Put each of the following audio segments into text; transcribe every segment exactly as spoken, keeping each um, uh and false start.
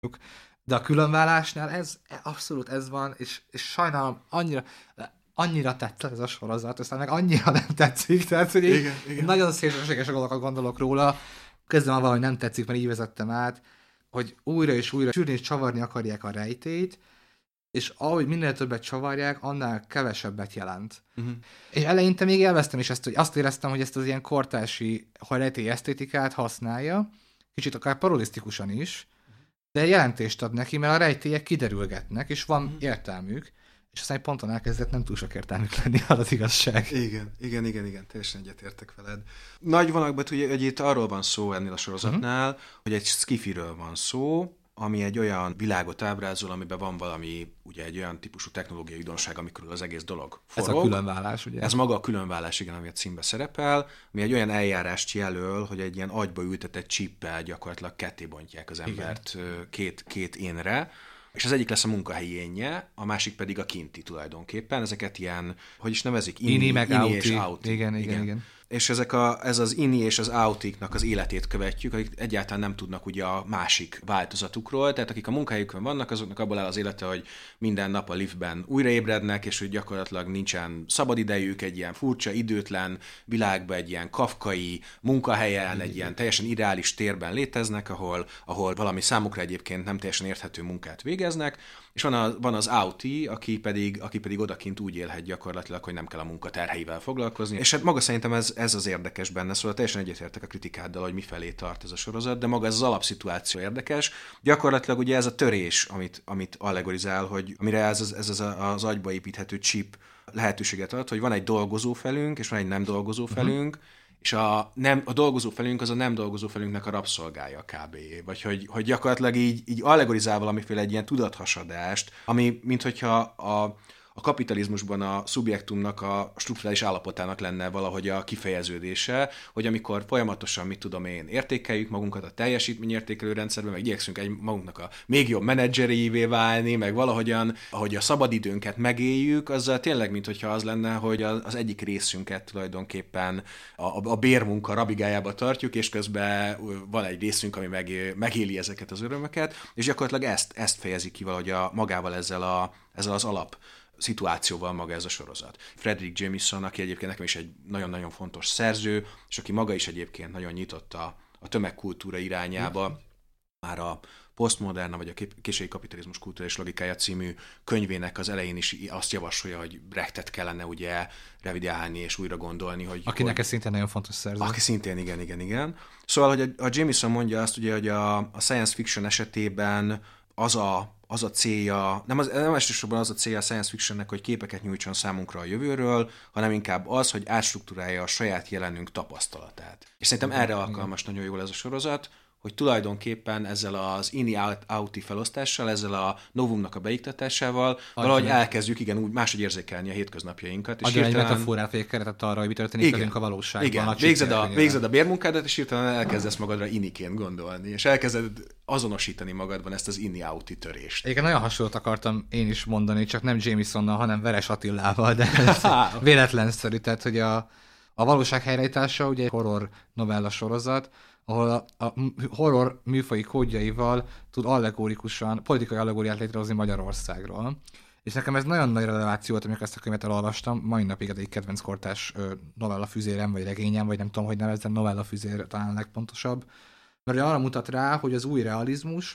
De a különvállásnál ez abszolút ez van, és, és sajnálom, annyira, annyira tetszett ez a sorozat, aztán meg annyira nem tetszik, tehát hogy igen, igen. nagyon szélsőséges dolgokat gondolok róla, közben valahogy nem tetszik, mert így vezettem át, hogy újra és újra sűrűn és csavarni akarják a rejtélyt, és ahogy minél többet csavarják, annál kevesebbet jelent. Uh-huh. És eleinte még élveztem is ezt, hogy azt éreztem, hogy ezt az ilyen kortási rejtély esztétikát használja, kicsit akár parodisztikusan is, de jelentést ad neki, mert a rejtélyek kiderülgetnek, és van uh-huh. értelmük, és aztán egy ponton elkezdett nem túl sok értelmük lenni, az az igazság. Igen, igen, igen, igen, teljesen egyetértek veled. Nagy vonalakban, hogy, hogy itt arról van szó ennél a sorozatnál, uh-huh. hogy egy skifiről van szó, ami egy olyan világot ábrázol, amiben van valami, ugye egy olyan típusú technológiai újdonság, amikor az egész dolog forog. Ez a különvállás, ugye? Ez maga a különvállás, igen, ami a címbe szerepel, ami egy olyan eljárást jelöl, hogy egy ilyen agyba ültetett csippel gyakorlatilag ketté bontják az embert két, két énre, és az egyik lesz a munkahelyi énje, a másik pedig a kinti tulajdonképpen. Ezeket ilyen, hogy is nevezik? Ini, ini meg ini outi. És outi. Igen, igen, igen. igen. És ezek a, ez az inni és az outiknak az életét követjük, akik egyáltalán nem tudnak ugye a másik változatukról, tehát akik a munkahelyükön vannak, azoknak abból áll az élete, hogy minden nap a liftben újraébrednek, és hogy gyakorlatilag nincsen szabadidejük, egy ilyen furcsa, időtlen világban, egy ilyen kafkai munkahelyen, egy ilyen teljesen ideális térben léteznek, ahol, ahol valami számukra egyébként nem teljesen érthető munkát végeznek, és van, a, van az outi, aki pedig, aki pedig odakint úgy élhet gyakorlatilag, hogy nem kell a munkaterheivel foglalkozni. És hát maga szerintem ez, ez az érdekes benne, szóval teljesen egyetértek a kritikáddal, hogy mifelé tart ez a sorozat, de maga ez az alapszituáció érdekes. Gyakorlatilag ugye ez a törés, amit, amit allegorizál, hogy amire ez, az, ez az, az agyba építhető chip lehetőséget ad, hogy van egy dolgozó felünk, és van egy nem dolgozó felünk, uh-huh. és a, nem, a dolgozó felünk az a nem dolgozó felünknek a rabszolgája kb. Vagy hogy, hogy gyakorlatilag így, így allegorizál valamiféle egy ilyen tudathasadást, ami minthogyha a, a kapitalizmusban a szubjektumnak a strukturális állapotának lenne valahogy a kifejeződése, hogy amikor folyamatosan, mit tudom én, értékeljük magunkat a teljesítményértékelő rendszerben, meg igyekszünk egy magunknak a még jobb menedzserévé válni, meg valahogyan, ahogy a szabadidőnket megéljük, azzal tényleg, minthogyha az lenne, hogy az egyik részünket tulajdonképpen a, a bérmunka rabigájába tartjuk, és közben van egy részünk, ami meg, megéli ezeket az örömöket, és gyakorlatilag ezt, ezt fejezi ki valahogy a, magával ezzel, a, ezzel az alap szituációval maga ez a sorozat. Fredric Jameson, aki egyébként nekem is egy nagyon-nagyon fontos szerző, és aki maga is egyébként nagyon nyitott a, a tömegkultúra irányába, már a Postmoderna, vagy a késői kapitalizmus kultúra és logikája című könyvének az elején is azt javasolja, hogy Brechtet kellene ugye revidálni és újra gondolni. Hogy, Akinek hogy, ez szintén nagyon fontos szerző. Aki szintén, igen, igen, igen. Szóval, hogy a, a Jameson mondja azt, ugye, hogy a, a science fiction esetében az a az a célja, nem, az, nem elsősorban az a célja a science fictionnek, hogy képeket nyújtson számunkra a jövőről, hanem inkább az, hogy átstruktúrálja a saját jelenünk tapasztalatát. És szerintem erre alkalmas nagyon jól ez a sorozat, hogy tulajdonképpen ezzel az ini-outi felosztással, ezzel a novumnak a beiktatásával valahogy elkezdjük, igen, úgy máshogy érzékelni a hétköznapjainkat. Adjon egy metaforát, vagy egy keretet arra, hogy mi történik velünk a valóságban. Igen, a végzed a, végzed a bérmunkádat, és hirtelen elkezdesz magadra iniként gondolni, és elkezded azonosítani magadban ezt az ini-outi törést. Igen, nagyon hasonlót akartam én is mondani, csak nem Jamesonnal, hanem Veres Attilával, de ez véletlenszerű, tehát hogy a, a valóság helyreállítása ugye egy horror novella sorozat, ahol a, a horror műfaji kódjaival tud allegórikusan, politikai allegóriát létrehozni Magyarországról. És nekem ez nagyon nagy releváció volt, amikor ezt a könyvet elolvastam, mai napig egy kedvenc kortás novella füzérem, vagy regényem, vagy nem tudom, hogy nevezzem, novella füzér talán legpontosabb. Mert arra mutat rá, hogy az új realizmus,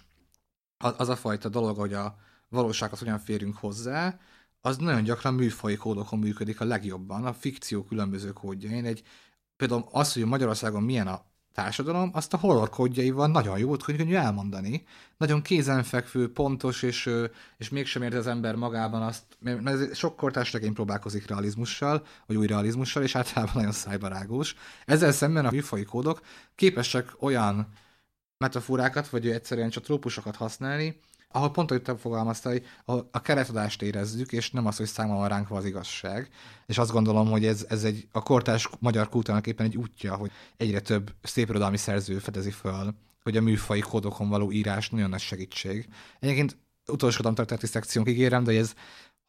az a fajta dolog, hogy a valósághoz hogyan férünk hozzá, az nagyon gyakran műfaji kódokon működik a legjobban, a fikció különböző kódjain. Egy, például az, hogy Magyarországon milyen a társadalom, azt a horror kódjaival nagyon jó, hogy könnyű elmondani. Nagyon kézenfekvő, pontos, és, és mégsem érzi az ember magában azt, mert sok kortárs regény próbálkozik realizmussal, vagy új realizmussal, és általában nagyon szájbarágós. Ezzel szemben a műfaji kódok képesek olyan metaforákat, vagy egyszerűen csak trópusokat használni, ahol pont, hogy te fogalmaztál, hogy a keretadást érezzük, és nem az, hogy számon van ránk az igazság. És azt gondolom, hogy ez, ez egy, a kortárs magyar kultúrának éppen egy útja, hogy egyre több szépirodalmi szerző fedezi föl, hogy a műfai kódokon való írás nagyon nagy segítség. Egyébként utolsódom történeti szekciónk ígérem, de ez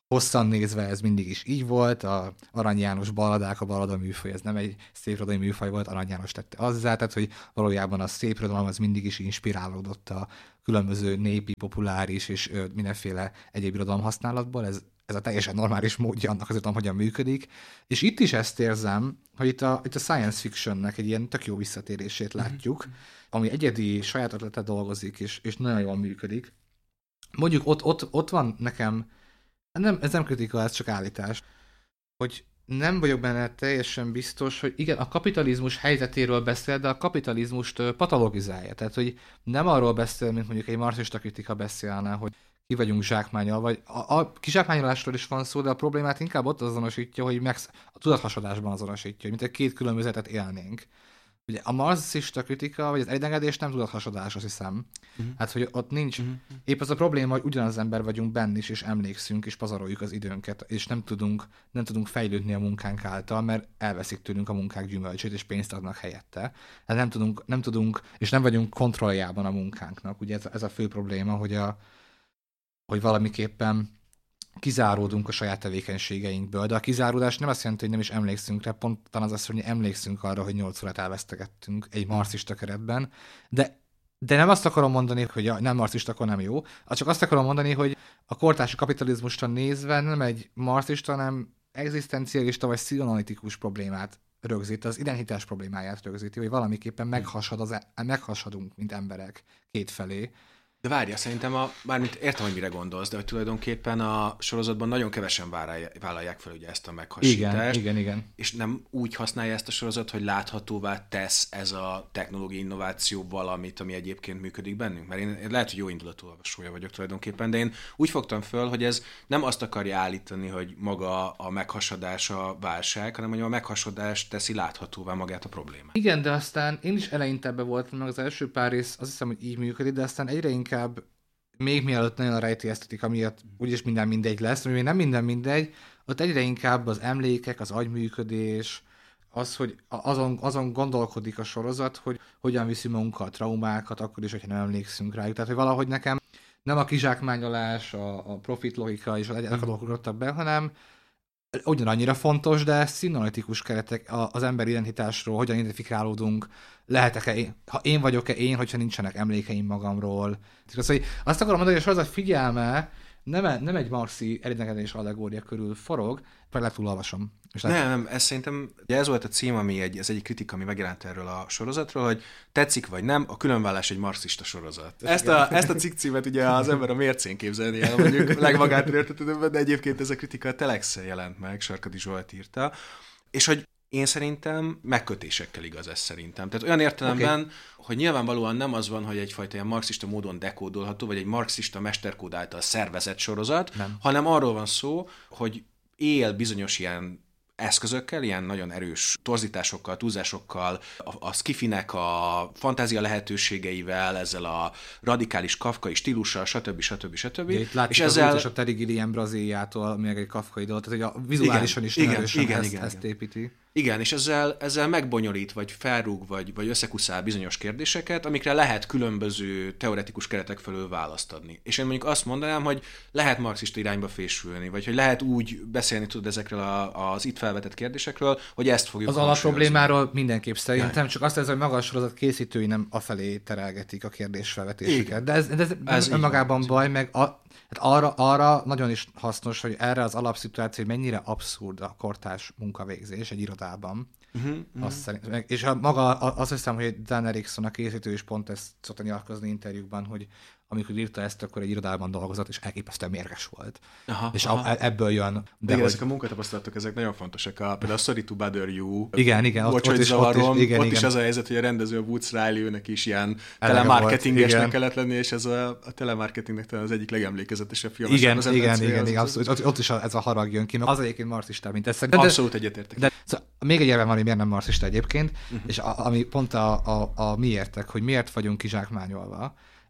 hosszan nézve ez mindig is így volt, a Arany János balladák, a ballada műfaj, ez nem egy szépirodalmi műfaj volt, Arany János tette azzá, tehát hogy valójában a szépirodalom az mindig is inspirálódott a különböző népi, populáris és ö, mindenféle egyéb irodalom használatból, ez, ez a teljesen normális módja annak azért, hogyan működik, és itt is ezt érzem, hogy itt a, itt a science fictionnek egy ilyen tök jó visszatérését látjuk, mm-hmm. ami egyedi saját ötlete dolgozik, és, és nagyon jól működik. Mondjuk ott, ott, ott van nekem, nem, ez nem kritika, ez csak állítás, hogy nem vagyok benne teljesen biztos, hogy igen, a kapitalizmus helyzetéről beszél, de a kapitalizmust patologizálja. Tehát, hogy nem arról beszél, mint mondjuk egy marxista kritika beszélne, hogy ki vagyunk zsákmányol, vagy a, a kizsákmányolásról is van szó, de a problémát inkább ott azonosítja, hogy megsz, a tudathasadásban azonosítja, hogy mint egy két különbözetet élnénk. Ugye a marxista kritika, vagy az egyenengedés nem tudathasadás, azt hiszem. Uh-huh. Hát, hogy ott nincs. Uh-huh. Épp az a probléma, hogy ugyanaz ember vagyunk benne is, és emlékszünk, és pazaroljuk az időnket, és nem tudunk, nem tudunk fejlődni a munkánk által, mert elveszik tőlünk a munkák gyümölcsét, és pénzt adnak helyette. Hát nem tudunk, nem tudunk, és nem vagyunk kontrolljában a munkánknak. Ugye ez, ez a fő probléma, hogy, a, hogy valamiképpen kizáródunk a saját tevékenységeinkből, de a kizáródás nem azt jelenti, hogy nem is emlékszünk rá, pont talán az azt mondja, hogy emlékszünk arra, hogy nyolc órát elvesztegettünk egy marxista keretben, de, de nem azt akarom mondani, hogy ja, nem marxista, akkor nem jó, csak azt akarom mondani, hogy a kortársi kapitalizmusra nézve nem egy marxista, hanem egzisztencialista vagy pszichoanalitikus problémát rögzít, az identitás problémáját rögzíti, hogy valamiképpen meghasad az, meghasadunk, mint emberek kétfelé. De várja, szerintem, a, bármint értem, hogy mire gondolsz, de hogy tulajdonképpen a sorozatban nagyon kevesen vállalják fel ugye ezt a meghasítást. Igen, igen, igen. És nem úgy használja ezt a sorozat, hogy láthatóvá tesz ez a technológiai innováció valamit, ami egyébként működik bennünk. Mert én lehet, hogy jó indulatú olvasója vagyok tulajdonképpen, de én úgy fogtam föl, hogy ez nem azt akarja állítani, hogy maga a meghasadás a válság, hanem hogy a meghasadás teszi láthatóvá magát a problémát. Igen, de aztán én is eleinte be voltam, meg az első pár rész azt hiszem, hogy így működik, de aztán egyre inkább még mielőtt nagyon a rejti esztetika miatt úgyis minden mindegy lesz, ami még nem minden mindegy, ott egyre inkább az emlékek, az agyműködés, az, hogy azon, azon gondolkodik a sorozat, hogy hogyan viszi magunkat a traumákat, akkor is, hogyha nem emlékszünk rájuk. Tehát, hogy valahogy nekem nem a kizsákmányolás, a, a profit logika és az egyáltalán dolgok ugrottak be, hanem ugyanannyira fontos, de színanalitikus keretek az ember identitásról, hogyan identifikálódunk, lehetek-e én, ha én vagyok-e én, hogyha nincsenek emlékeim magamról. Szóval azt akarom mondani, hogy a sorozat figyelme nem, nem egy marxi elidegedés allegória körül forog, vagy lehet túlolvasom. Nem, lehet... nem, ez szerintem, ugye ez volt a cím, ami egy, ez egyik kritika, ami megjelent erről a sorozatról, hogy tetszik vagy nem, a különvállás egy marxista sorozat. Ezt a, ezt a cikkcímet ugye az ember a mércén képzelni el, mondjuk legmagától értetődőben, de egyébként ez a kritika a Telexen jelent meg, Sarkadi Zsolt írta, és hogy én szerintem megkötésekkel igaz ez szerintem. Tehát olyan értelemben, okay. hogy nyilvánvalóan nem az van, hogy egyfajta ilyen marxista módon dekódolható, vagy egy marxista mesterkód által szervezett sorozat, nem. hanem arról van szó, hogy él bizonyos ilyen eszközökkel, ilyen nagyon erős torzításokkal, túlzásokkal, a, a skifinek a fantázia lehetőségeivel, ezzel a radikális kafkai stílussal, stb. stb. stb. Ugye, itt látjuk és az ezzel... a Terry Gilliam Brazíliától, még egy kafkai dolog, tehát hogy a vizuálisan is igen, erősen igen, ezt, igen, ezt igen. építi. Igen, és ezzel, ezzel megbonyolít, vagy felrúg, vagy, vagy összekuszál bizonyos kérdéseket, amikre lehet különböző teoretikus keretek felől választ adni. És én mondjuk azt mondanám, hogy lehet marxista irányba fésülni, vagy hogy lehet úgy beszélni tud ezekről a, az itt felvetett kérdésekről, hogy ezt fogjuk az alapproblémáról mindenképp szerintem, csak azt ez, hogy maga a sorozat készítői nem afelé terelgetik a kérdésfelvetéseket. De ez, de ez, ez nem önmagában baj, meg a, hát arra, arra nagyon is hasznos, hogy erre az alapszituáció, hogy mennyire abszurd a kortárs munkavégzés egy irodában. Uh-huh, uh-huh. Azt szerint, és a maga, azt hiszem, hogy Dan Erickson, a készítő is pont ezt szokta nyilatkozni interjúkban, hogy amikor írta ezt, akkor egy irodában dolgozott, és elképesztően mérges volt. Aha, és aha. ebből jön. De igen, hogy... ezek a munkatapasztalatok, ezek nagyon fontosak. A, például a Sorry to Bother You. Igen, igen. Ott, Bocs, ott, is, zavarom, ott, is, igen, ott igen. is az a helyzet, hogy a rendező, a Woods Riley, őnek is ilyen telemarketingesnek kellett lenni, és ez a, a telemarketingnek talán az egyik legemlékezetesebb film. Igen, igen, igen, igen, igen abszolút. Ott, ott is ez a harag jön ki, mert az egyébként marxista, mint ez. De, abszolút egyetértek. De, szóval, még egy érve van, hogy miért nem marxista egyébként, uh-huh. és a, ami pont a, a, a miértek, hogy miért vagyunk kizsákmányolva.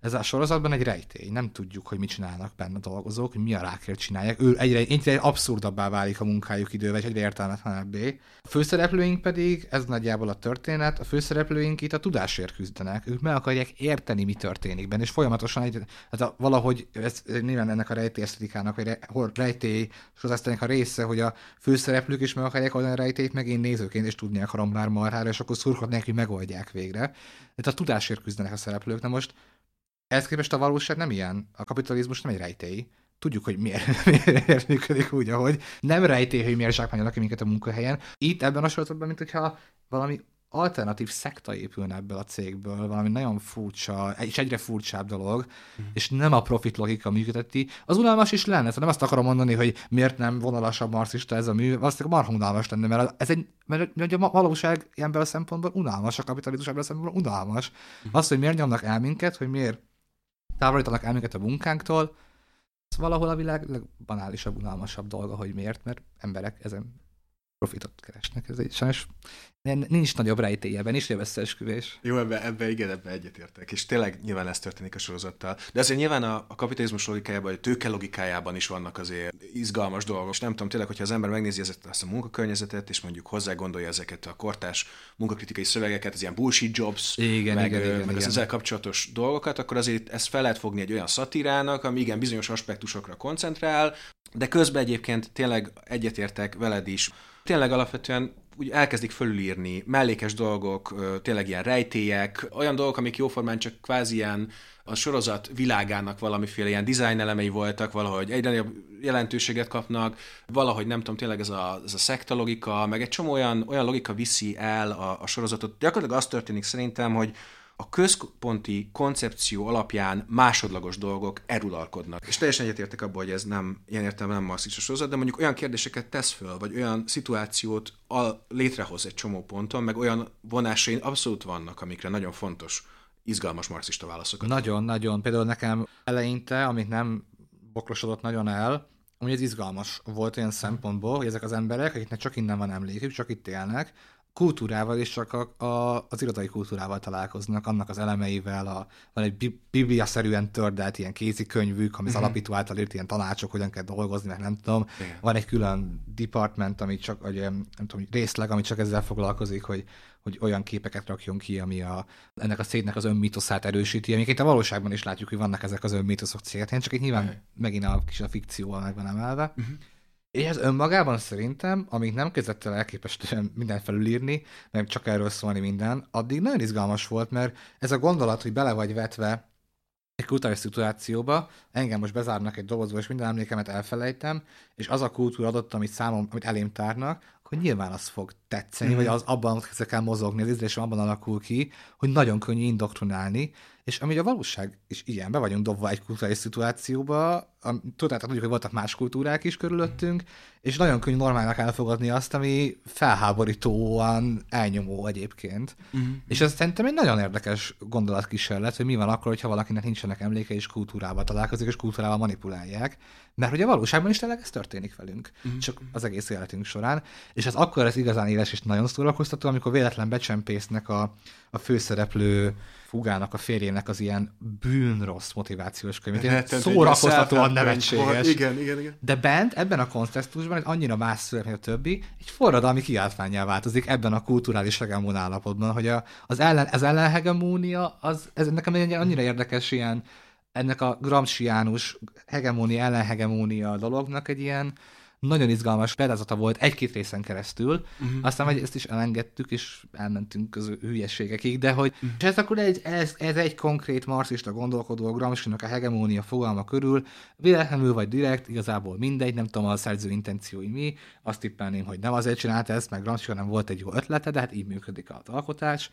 ez a sorozatban egy rejtély. Nem tudjuk, hogy mit csinálnak benne a dolgozók, hogy mi a rákért csinálják. Ő egyre, egyre abszurdabbá válik a munkájuk idővel, és egyre értelmetlenebbé. A főszereplőink pedig, ez nagyjából a történet, a főszereplőink itt a tudásért küzdenek. Ők meg akarják érteni, mi történik benne, és folyamatosan egy, hát a, valahogy, ez nyilván ennek a rejtély esztetikának, vagy rejtély sorozatnak a része, hogy a főszereplők is meg akarják oldani a rejtélyt, meg én nézőként is tudni akarom bár marhára, és akkor szurkolnak, hogy megoldják végre. Tehát a tudásért küzdenek a szereplők. Na most ehhez képest a valóság nem ilyen. A kapitalizmus nem egy rejtély. Tudjuk, hogy miért, miért működik úgy, ahogy. Nem rejtély, hogy miért zsákmányolnak ki minket a munkahelyen. Itt ebben a sorozatban, mint hogyha valami alternatív szekta épülne ebből a cégből, valami nagyon furcsa, és egyre furcsább dolog, mm. és nem a profit logika működeti. Az unalmas is lenne, szóval nem azt akarom mondani, hogy miért nem vonalasabb marxista ez a mű, azt marha unalmas lenne, mert ez egy, mert a valóság ebből a szempontból unalmas, a kapitalizmus ebből a szempontból unalmas. Mm. Az, hogy miért nyomnak el minket, hogy miért távolítanak el minket a munkánktól, ez valahol a világ legbanálisabb, unalmasabb dolga, hogy miért, mert emberek ezen profitot keresnek. Ez egy sajnos nincs nagyobb rejtélyeben, is egy összeesküvés. Jó, ebben ebbe, igen, ebben egyetértek. És tényleg nyilván ez történik a sorozattal. De azért nyilván a, a kapitalizmus logikájában, a tőke logikájában is vannak azért izgalmas dolgok. És nem tudom, tényleg, hogyha az ember megnézi ezt, ezt a munkakörnyezetet, és mondjuk hozzá gondolja ezeket a kortárs munkakritikai szövegeket, az ilyen bullshit jobs, igen, meg, igen, meg igen, az igen. ezzel kapcsolatos dolgokat, akkor azért ezt fel lehet fogni egy olyan szatírának, ami igen bizonyos aspektusokra koncentrál, de közben egyébként tényleg egyetértek veled is. Tényleg alapvetően úgy elkezdik fölülírni mellékes dolgok, tényleg ilyen rejtélyek, olyan dolgok, amik jóformán csak kvázi ilyen a sorozat világának valamiféle ilyen design elemei voltak, valahogy egyre nagyobb jelentőséget kapnak, valahogy nem tudom, tényleg ez a, ez a szekta logika, meg egy csomó olyan, olyan logika viszi el a, a sorozatot. Gyakorlatilag az történik szerintem, hogy a központi koncepció alapján másodlagos dolgok eruralkodnak. És teljesen egyetértek abban, hogy ez nem, ilyen értelemben nem marxista sorozat, de mondjuk olyan kérdéseket tesz föl, vagy olyan szituációt al- létrehoz egy csomó ponton, meg olyan vonásai abszolút vannak, amikre nagyon fontos, izgalmas marxista válaszokat. Nagyon, nagyon. Például nekem eleinte, amit nem bokrosodott nagyon el, hogy ez izgalmas volt olyan szempontból, hogy ezek az emberek, akiknek csak innen van emlékük, csak itt élnek, kultúrával és csak a, a, az irodai kultúrával találkoznak, annak az elemeivel, a, van egy bibliaszerűen tördelt ilyen kézikönyvük, ami az uh-huh. alapító által írt ilyen tanácsok, hogyan kell dolgozni, meg nem tudom. Igen. Van egy külön department, ami csak, vagy, nem tudom, részleg, ami csak ezzel foglalkozik, hogy, hogy olyan képeket rakjon ki, ami a, ennek a cégnek az önmítoszát erősíti. Amiket a valóságban is látjuk, hogy vannak ezek az önmítoszok cégek, csak itt nyilván uh-huh. megint a kis a fikcióval meg van emelve. Uh-huh. És ez önmagában szerintem, amíg nem kezdett el elképesztően mindent felülírni, meg csak erről szólni minden, addig nagyon izgalmas volt, mert ez a gondolat, hogy bele vagy vetve egy kulturális szituációba, engem most bezárnak egy dobozba, és minden emlékemet elfelejtem, és az a kultúra adott, amit számom, amit elém tárnak, hogy nyilván az fog tetszeni, mm-hmm. vagy az abban kell mozogni, az ízlésem abban alakul ki, hogy nagyon könnyű indoktrinálni, és ami a valóság is ilyen, be vagyunk dobva egy kulturális szituációba, tudjátok, tudjuk, hogy voltak más kultúrák is körülöttünk, és nagyon könnyű normálnak elfogadni azt, ami felháborítóan elnyomó egyébként. Mm-hmm. És ez szerintem egy nagyon érdekes gondolatkísérlet, hogy mi van akkor, hogyha valakinek nincsenek emléke, és kultúrával találkozik, és kultúrával manipulálják. Mert hogy a valóságban is tényleg ez történik velünk, mm-hmm. csak az egész életünk során. És ez akkor ez igazán éles és nagyon szórakoztató, amikor véletlen becsempésznek a, a főszereplő Fugának, a férjének az ilyen bűnrossz motivációs könyvét. Szórakoztatóan nevetséges. Igen, igen, igen. De bent, ebben a kontextusban, egy annyira más szöveg, mint a többi, egy forradalmi kiáltvánnyá változik ebben a kulturális hegemón állapotban, hogy a, az, ellen, az ellenhegemónia, az, ez nekem egy annyira érdekes ilyen, ennek a gramsciánus hegemónia, ellenhegemónia dolognak egy ilyen nagyon izgalmas példázata volt egy-két részen keresztül, uh-huh. aztán majd ezt is elengedtük, és elmentünk az hülyeségekig, de hogy uh-huh. és ez akkor egy, ez, ez egy konkrét marxista gondolkodó Gramscinak a hegemónia fogalma körül, véletlenül vagy direkt, igazából mindegy, nem tudom a szerző intenciói mi, azt tippelném, hogy nem azért csinálta ezt, meg Gramsci nem volt egy jó ötlete, de hát így működik az alkotás.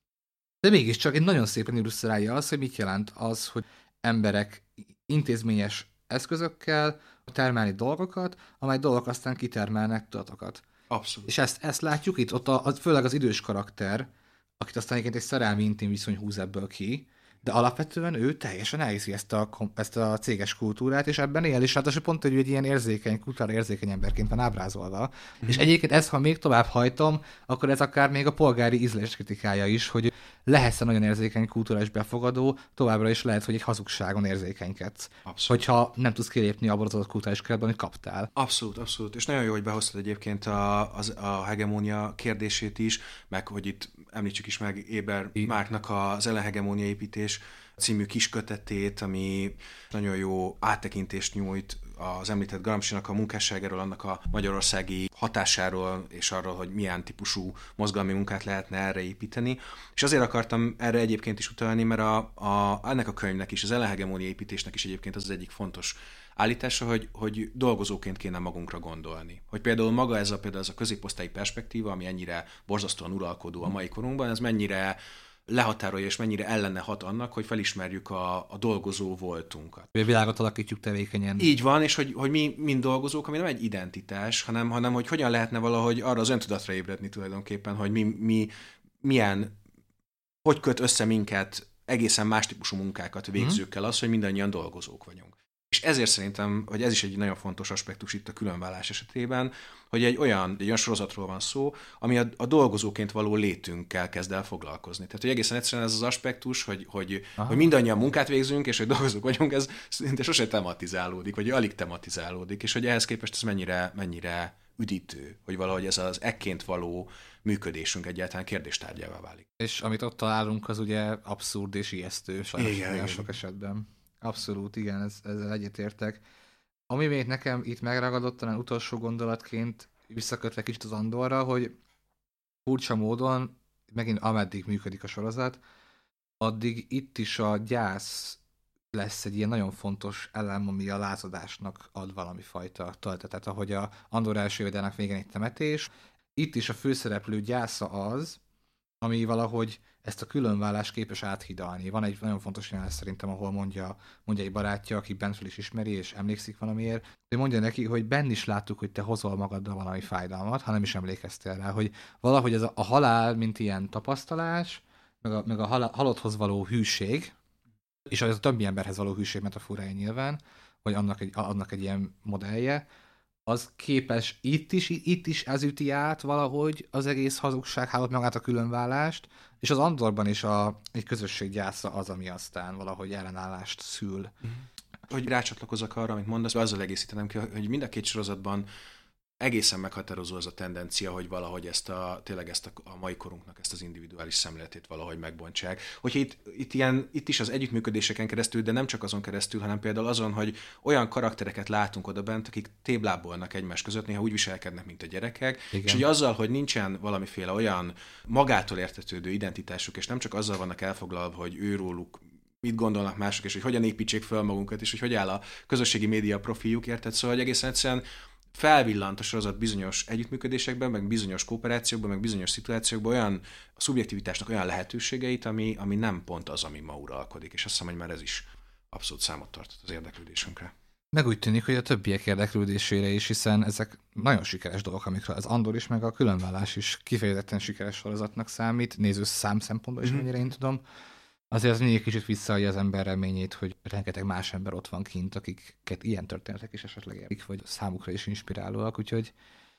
De mégiscsak egy nagyon szépen illusztrálja az, hogy mit jelent az, hogy emberek intézményes eszközökkel termelni dolgokat, amely dolgok aztán kitermelnek tudatokat. Abszolút. És ezt, ezt látjuk itt, ott a, a, főleg az idős karakter, akit aztán egyébként egy szerelmi intim viszony húz ebből ki, de alapvetően ő teljesen elhiszi ezt a, ezt a céges kultúrát, és ebben él is, ráadásul pont, hogy egy ilyen érzékeny, kultúrára érzékeny emberként van ábrázolva. Mm. És egyébként ezt, ha még tovább hajtom, akkor ez akár még a polgári ízlés kritikája is, hogy lehetsz nagyon érzékeny kulturális befogadó, továbbra is lehet, hogy egy hazugságon érzékenykedsz. Abszolút. Hogyha nem tudsz kilépni abban az adott kulturális keretben, hogy kaptál. Abszolút, abszolút. És nagyon jó, hogy behoztad egyébként a, az, a hegemónia kérdését is, meg hogy itt említsük is meg Éber Márknak az Ellenhegemónia építés című kiskötetét, ami nagyon jó áttekintést nyújt az említett Gramscinak a munkásságáról, annak a magyarországi hatásáról, és arról, hogy milyen típusú mozgalmi munkát lehetne erre építeni. És azért akartam erre egyébként is utalni, mert a, a, ennek a könyvnek is, az ellenhegemónia építésnek is egyébként az, az egyik fontos állítása, hogy, hogy dolgozóként kéne magunkra gondolni. Hogy például maga ez a, például ez a középosztályi perspektíva, ami ennyire borzasztóan uralkodó a mai korunkban, ez mennyire lehatárolja és mennyire ellene hat annak, hogy felismerjük a, a dolgozó voltunkat. A világot alakítjuk tevékenyen. Így van, és hogy, hogy mi, mint dolgozók, ami nem egy identitás, hanem, hanem hogy hogyan lehetne valahogy arra az öntudatra ébredni tulajdonképpen, hogy mi, mi milyen, hogy köt össze minket egészen más típusú munkákat végzőkkel az, hogy mindannyian dolgozók vagyunk. És ezért szerintem, hogy ez is egy nagyon fontos aspektus itt a különvállás esetében, hogy egy olyan, egy olyan sorozatról van szó, ami a, a dolgozóként való létünkkel kezd el foglalkozni. Tehát, hogy egészen egyszerűen ez az aspektus, hogy, hogy, hogy mindannyian munkát végzünk, és hogy dolgozók vagyunk, ez szinte sose tematizálódik, vagy alig tematizálódik, és hogy ehhez képest ez mennyire, mennyire üdítő, hogy valahogy ez az ekként való működésünk egyáltalán kérdéstárgyává válik. És amit ott találunk, az ugye abszurd és ijesztő, sajnos sok esetben. Abszolút, igen, ez, ezzel egyetértek. Ami még nekem itt megragadott, talán utolsó gondolatként visszakötve kicsit az Andorra, hogy furcsa módon, megint ameddig működik a sorozat, addig itt is a gyász lesz egy ilyen nagyon fontos elem, ami a lázadásnak ad valami fajta töltetet, ahogy a Andor első évadának végén egy temetés. Itt is a főszereplő gyásza az, ami valahogy ezt a különvállást képes áthidalni. Van egy nagyon fontos jelenet szerintem, ahol mondja, mondja egy barátja, aki bentről is ismeri, és emlékszik valamiért, hogy mondja neki, hogy benn is láttuk, hogy te hozol magaddal valami fájdalmat, ha nem is emlékeztél rá, hogy valahogy ez a, a halál, mint ilyen tapasztalás, meg a, meg a hal- halotthoz való hűség, és az a többi emberhez való hűség metaforája nyilván, vagy annak egy, annak egy ilyen modellje, az képes itt is, itt is ez üti át valahogy az egész hazugsághálót, magát a különvállást, és az Andorban is a, egy közösség gyásza az, ami aztán valahogy ellenállást szül. Hogy rácsatlakozok arra, amit mondasz, azzal egészítenem ki, hogy mind a két sorozatban egészen meghatározó az a tendencia, hogy valahogy ezt a, tényleg ezt a, a mai korunknak ezt az individuális szemléletét valahogy megbontsák. Hogyha itt, itt, ilyen, itt is az együttműködéseken keresztül, de nem csak azon keresztül, hanem például azon, hogy olyan karaktereket látunk odabent, akik téblábolnak egymás között, néha úgy viselkednek, mint a gyerekek, igen. És hogy azzal, hogy nincsen valamiféle olyan magától értetődő identitásuk, és nem csak azzal vannak elfoglalva, hogy őróluk mit gondolnak mások, és hogy hogyan építsék fel magunkat, és hogy hogy áll a közösségi média profiljuk, érted? Szóval, hogy egészen egyszerűen felvillant a sorozat bizonyos együttműködésekben, meg bizonyos kooperációkban, meg bizonyos szituációkban olyan a szubjektivitásnak olyan lehetőségeit, ami, ami nem pont az, ami ma uralkodik. És azt hiszem, hogy már ez is abszolút számot tartott az érdeklődésünkre. Meg úgy tűnik, hogy a többiek érdeklődésére is, hiszen ezek nagyon sikeres dolgok, amikről az Andor is, meg a különvállás is kifejezetten sikeres sorozatnak számít, nézőszám szempontból is, mm-hmm. mennyire én tudom. Azért az mindig kicsit visszaadja az ember reményét, hogy rengeteg más ember ott van kint, akiket ilyen történetek is esetleg érik, vagy számukra is inspirálóak, úgyhogy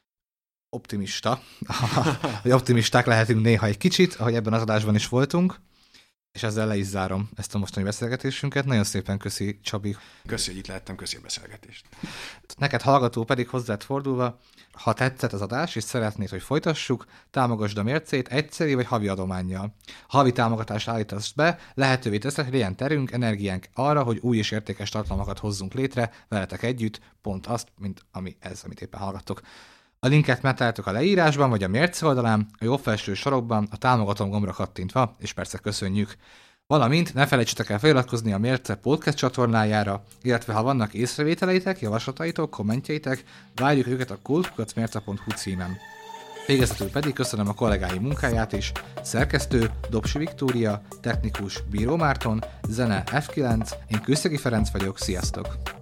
optimista, vagy optimisták lehetünk néha egy kicsit, ahogy ebben az adásban is voltunk, és ezzel le is zárom ezt a mostani beszélgetésünket. Nagyon szépen köszi, Csabi. Köszi, hogy itt lehettem, köszi a beszélgetést. Neked hallgató pedig hozzád fordulva, ha tetszett az adás, és szeretnéd, hogy folytassuk, támogasd a Mércét egyszeri vagy havi adománnyal. Havi támogatást állítasz be, lehetővé teszed, hogy legyen terünk, energiánk arra, hogy új és értékes tartalmakat hozzunk létre veletek együtt, pont azt, mint ami ez, amit éppen hallgattok. A linket megtaláltok a leírásban, vagy a Mérce oldalán, a jobb felső sarokban, a támogatom gombra kattintva, és persze köszönjük. Valamint ne felejtsetek el feliratkozni a Mérce podcast csatornájára, illetve ha vannak észrevételeitek, javaslataitok, kommentjeitek, várjuk őket a kult kukac mérce pont hu címen. Végezetül pedig köszönöm a kollégái munkáját is, szerkesztő Dobsi Viktória, technikus Bíró Márton, zene ef kilenc, én Kőszegi Ferenc vagyok, sziasztok!